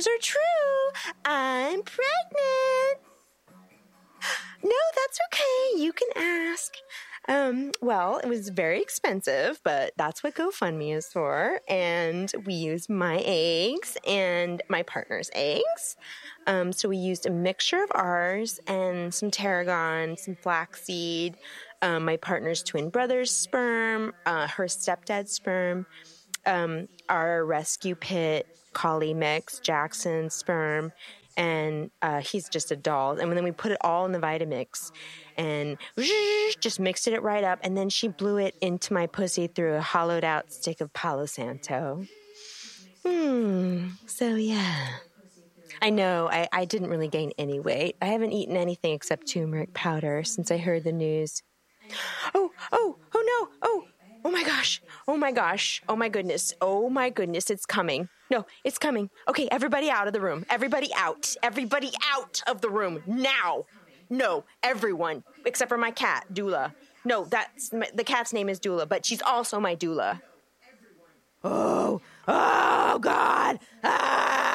rumors are true. I'm pregnant. No, that's okay. You can ask. Well, it was very expensive, but that's what GoFundMe is for. And we used my eggs and my partner's eggs. So we used a mixture of ours and some tarragon, some flaxseed, my partner's twin brother's sperm, her stepdad's sperm, our rescue pit collie mix, Jackson's sperm, and he's just a doll. And then we put it all in the Vitamix and just mixed it right up. And then she blew it into my pussy through a hollowed out stick of Palo Santo. So yeah. I know, I didn't really gain any weight. I haven't eaten anything except turmeric powder since I heard the news. Oh no. Oh my gosh. Oh my goodness. Oh my goodness. It's coming. No, it's coming. Okay, everybody out of the room. Everybody out. Everybody out of the room now. No, everyone except for my cat, Dula. No, the cat's name is Dula, but she's also my doula. Oh God. Ah!